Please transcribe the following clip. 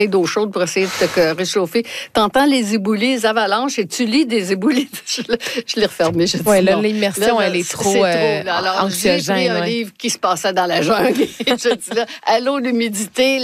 d'eau chaude pour essayer de te réchauffer. T'entends les éboulis, les avalanches et tu lis des éboulis. Je l'ai refermé. Oui, là, l'immersion, elle est trop Alors, anxiogène. J'ai pris un livre qui se passait dans la jungle. Et je dis là, allô, l'humidité,